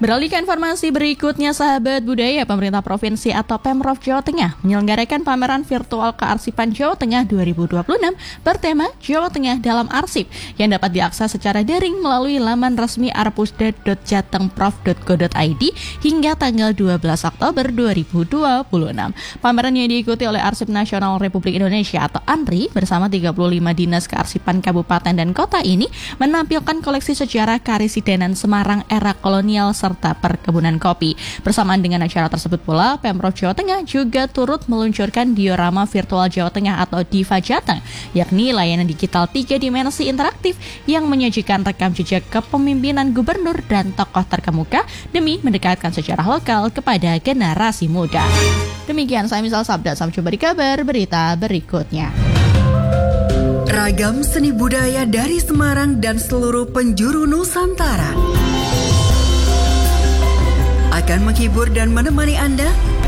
Beralih ke informasi berikutnya, sahabat budaya, pemerintah provinsi atau Pemprov Jawa Tengah menyelenggarakan pameran virtual kearsipan Jawa Tengah 2026 bertema Jawa Tengah dalam Arsip yang dapat diakses secara daring melalui laman resmi arpusda.jatengprov.go.id hingga tanggal 12 Oktober 2026. Pameran yang diikuti oleh Arsip Nasional Republik Indonesia atau ANRI bersama 35 dinas kearsipan kabupaten dan kota ini menampilkan koleksi sejarah kearsidenan Semarang era kolonial serta perkebunan kopi. Bersamaan dengan acara tersebut pula, Pemprov Jawa Tengah juga turut meluncurkan diorama virtual Jawa Tengah atau Diva Jateng, yakni layanan digital 3 dimensi interaktif yang menyajikan rekam jejak kepemimpinan gubernur dan tokoh terkemuka demi mendekatkan sejarah lokal kepada generasi muda. Demikian saya Misal Sabda, sampai jumpa di kabar berita berikutnya. Ragam seni budaya dari Semarang dan seluruh penjuru Nusantara akan menghibur dan menemani Anda